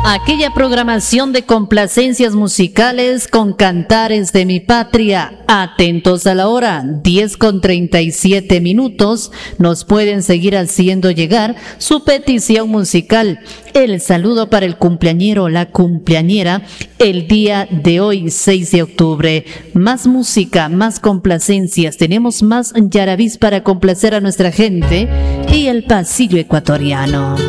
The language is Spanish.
Aquella programación de complacencias musicales con cantares de mi patria. Atentos a la hora, 10:37. Nos pueden seguir haciendo llegar su petición musical. El saludo para el cumpleañero o la cumpleañera el día de hoy, 6 de octubre. Más música, más complacencias. Tenemos más yarabís para complacer a nuestra gente y el pasillo ecuatoriano.